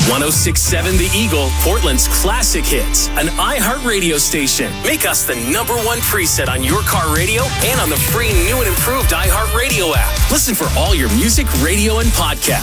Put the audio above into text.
106.7 The Eagle, Portland's classic hits, an iHeartRadio station. Make us the number one preset on your car radio and on the free new and improved iHeartRadio app. Listen for all your music, radio, and podcasts.